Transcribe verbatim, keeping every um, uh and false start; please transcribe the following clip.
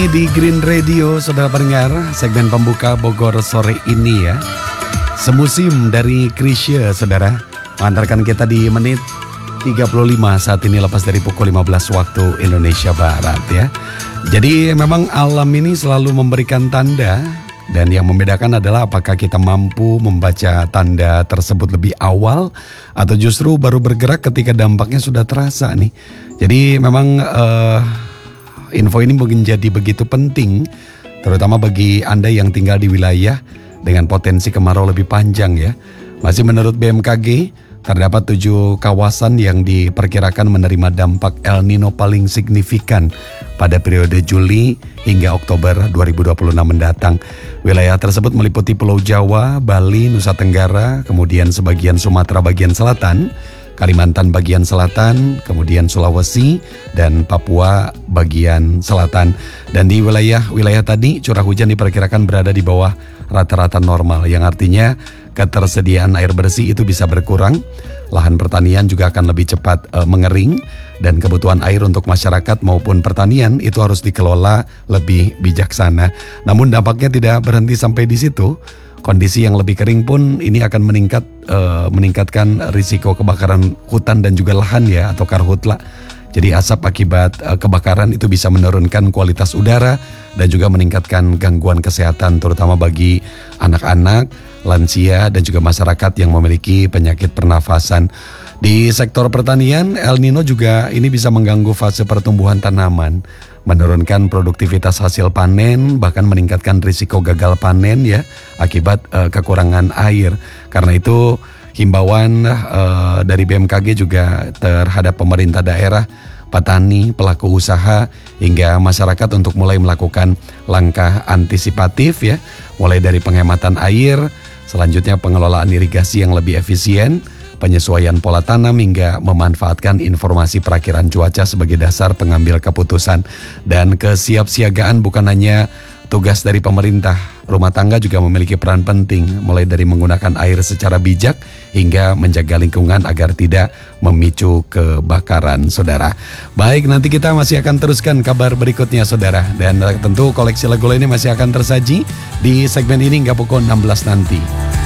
Di Green Radio, saudara pendengar, segmen pembuka Bogor sore ini ya. Semusim dari Krisye, saudara, mengantarkan kita di menit tiga puluh lima saat ini lepas dari pukul lima belas waktu Indonesia Barat ya. Jadi memang alam ini selalu memberikan tanda, dan yang membedakan adalah apakah kita mampu membaca tanda tersebut lebih awal atau justru baru bergerak ketika dampaknya sudah terasa nih. Jadi memang uh, info ini menjadi begitu penting, terutama bagi Anda yang tinggal di wilayah dengan potensi kemarau lebih panjang ya. Masih menurut B M K G, terdapat tujuh kawasan yang diperkirakan menerima dampak El Nino paling signifikan pada periode Juli hingga Oktober dua ribu dua puluh enam mendatang. Wilayah tersebut meliputi Pulau Jawa, Bali, Nusa Tenggara, kemudian sebagian Sumatera bagian selatan, Kalimantan bagian selatan, kemudian Sulawesi, dan Papua bagian selatan. Dan di wilayah-wilayah tadi curah hujan diperkirakan berada di bawah rata-rata normal, yang artinya ketersediaan air bersih itu bisa berkurang, lahan pertanian juga akan lebih cepat e, mengering, dan kebutuhan air untuk masyarakat maupun pertanian itu harus dikelola lebih bijaksana. Namun dampaknya tidak berhenti sampai di situ. Kondisi yang lebih kering pun ini akan meningkat uh, meningkatkan risiko kebakaran hutan dan juga lahan ya, atau karhutla. Jadi asap akibat uh, kebakaran itu bisa menurunkan kualitas udara dan juga meningkatkan gangguan kesehatan, terutama bagi anak-anak, lansia, dan juga masyarakat yang memiliki penyakit pernafasan. Di sektor pertanian, El Nino juga ini bisa mengganggu fase pertumbuhan tanaman, menurunkan produktivitas hasil panen, bahkan meningkatkan risiko gagal panen ya akibat uh, kekurangan air. Karena itu himbauan uh, dari B M K G juga terhadap pemerintah daerah, petani, pelaku usaha, hingga masyarakat untuk mulai melakukan langkah antisipatif ya, mulai dari penghematan air, selanjutnya pengelolaan irigasi yang lebih efisien, penyesuaian pola tanam, hingga memanfaatkan informasi perakiraan cuaca sebagai dasar pengambil keputusan. Dan kesiapsiagaan bukan hanya tugas dari pemerintah, rumah tangga juga memiliki peran penting, mulai dari menggunakan air secara bijak hingga menjaga lingkungan agar tidak memicu kebakaran, saudara. Baik, nanti kita masih akan teruskan kabar berikutnya, saudara. Dan tentu koleksi lagu ini masih akan tersaji di segmen ini hingga pukul enam belas nanti.